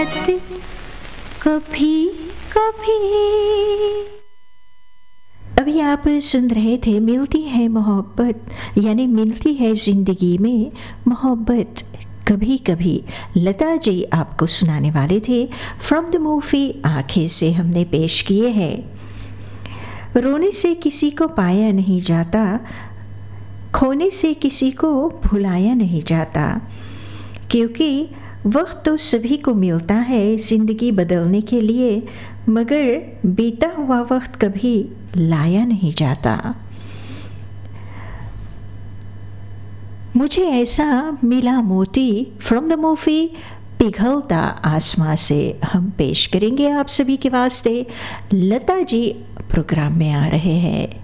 मोहब्बत कभी कभी। अभी आप सुन रहे थे मिलती है मोहब्बत, यानी मिलती है ज़िंदगी में मोहब्बत कभी कभी। लता जी आपको सुनाने वाले थे फ्रॉम द मूवी आंखें से हमने पेश किए हैं। रोने से किसी को पाया नहीं जाता, खोने से किसी को भुलाया नहीं जाता, क्योंकि वक्त तो सभी को मिलता है ज़िंदगी बदलने के लिए, मगर बीता हुआ वक्त कभी लाया नहीं जाता। मुझे ऐसा मिला मोती फ्रॉम द मूवी पिघलता आसमां से हम पेश करेंगे आप सभी के वास्ते। लता जी प्रोग्राम में आ रहे हैं।